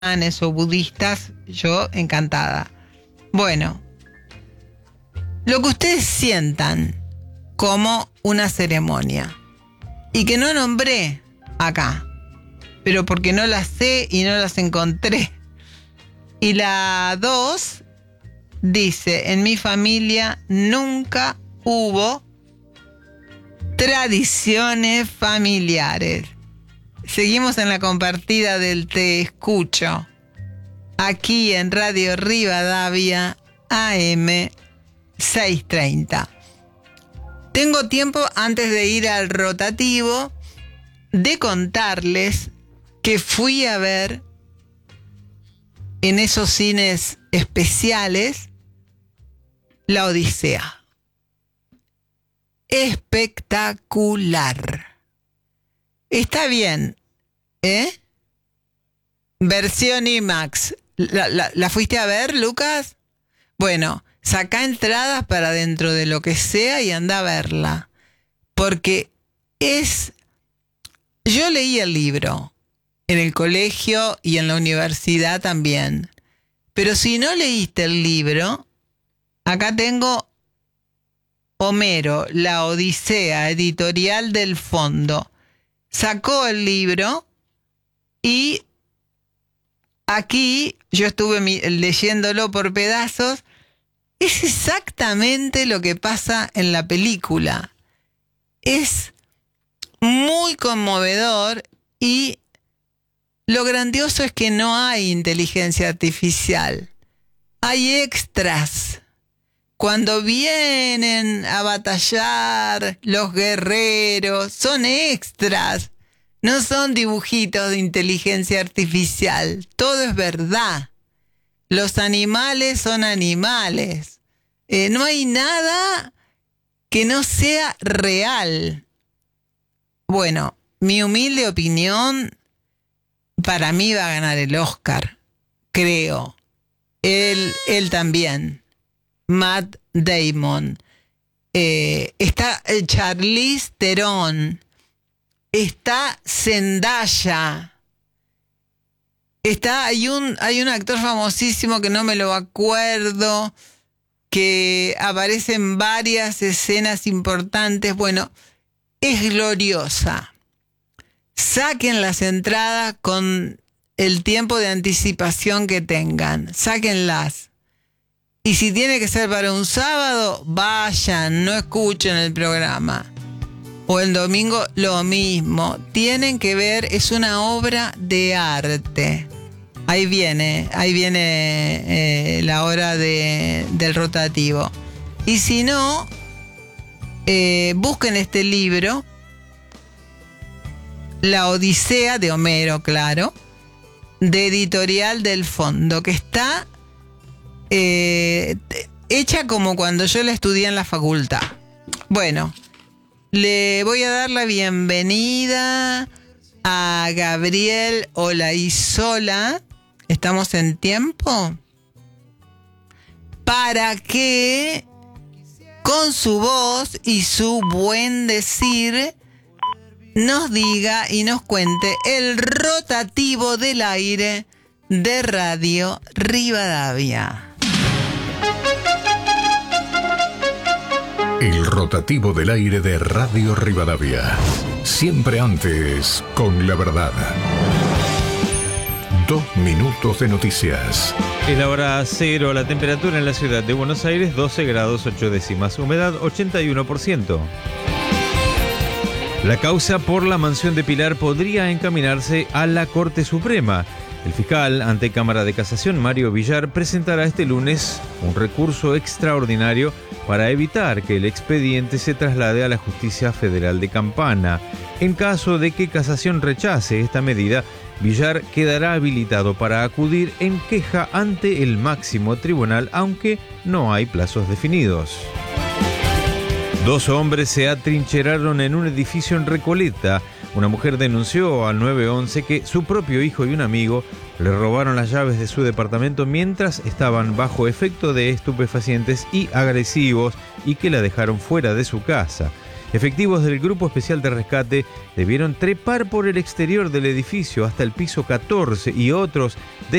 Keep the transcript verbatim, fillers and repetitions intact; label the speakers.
Speaker 1: o budistas, yo encantada. Bueno, lo que ustedes sientan como una ceremonia y que no nombré acá, pero porque no las sé y no las encontré. Y la dos dice, en mi familia nunca hubo tradiciones familiares. Seguimos en la compartida del Te Escucho, aquí en Radio Rivadavia, A M seiscientos treinta. Tengo tiempo, antes de ir al rotativo, de contarles que fui a ver en esos cines especiales La Odisea. Espectacular. Está bien, ¿eh? Versión IMAX. ¿La, la, ¿La fuiste a ver, Lucas? Bueno, saca entradas para dentro de lo que sea y anda a verla. Porque es... Yo leí el libro en el colegio y en la universidad también. Pero si no leíste el libro, acá tengo Homero, La Odisea, editorial del Fondo. Sacó el libro y aquí yo estuve mi, leyéndolo por pedazos. Es exactamente lo que pasa en la película. Es muy conmovedor y lo grandioso es que no hay inteligencia artificial. Hay extras. Cuando vienen a batallar los guerreros, son extras. No son dibujitos de inteligencia artificial. Todo es verdad. Los animales son animales. Eh, no hay nada que no sea real. Bueno, mi humilde opinión, para mí va a ganar el Oscar. Creo. Él, él también. Matt Damon, eh, está Charlize Theron, está Zendaya, está, hay un, hay un actor famosísimo que no me lo acuerdo, que aparece en varias escenas importantes. Bueno, es gloriosa. Saquen las entradas con el tiempo de anticipación que tengan, sáquenlas. Y si tiene que ser para un sábado, vayan, no escuchen el programa. O el domingo, lo mismo. Tienen que ver, es una obra de arte. Ahí viene, ahí viene eh, la hora de, del rotativo. Y si no, eh, busquen este libro, La Odisea de Homero, claro, de Editorial del Fondo, que está... Eh, hecha como cuando yo la estudié en la facultad. Bueno, le voy a dar la bienvenida a Gabriel Olaizola. ¿Estamos en tiempo? Para que con su voz y su buen decir nos diga y nos cuente el rotativo del aire de Radio Rivadavia.
Speaker 2: El rotativo del aire de Radio Rivadavia. Siempre antes con la verdad. Dos minutos de noticias.
Speaker 3: Es la hora cero, la temperatura en la ciudad de Buenos Aires, doce grados ocho décimas, humedad ochenta y uno por ciento. La causa por la mansión de Pilar podría encaminarse a la Corte Suprema. El fiscal ante Cámara de Casación, Mario Villar, presentará este lunes un recurso extraordinario para evitar que el expediente se traslade a la Justicia Federal de Campana. En caso de que Casación rechace esta medida, Villar quedará habilitado para acudir en queja ante el máximo tribunal, aunque no hay plazos definidos. Dos hombres se atrincheraron en un edificio en Recoleta. Una mujer denunció al nueve once que su propio hijo y un amigo le robaron las llaves de su departamento mientras estaban bajo efecto de estupefacientes y agresivos y que la dejaron fuera de su casa. Efectivos del Grupo Especial de Rescate debieron trepar por el exterior del edificio hasta el piso catorce y otros